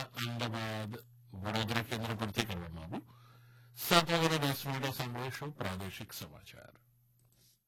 અમદાવાદ વડોદરા કેન્દ્ર પરથી કરવામાં આવ્યું. 7:10 સાંભળીશું પ્રાદેશિક સમાચાર.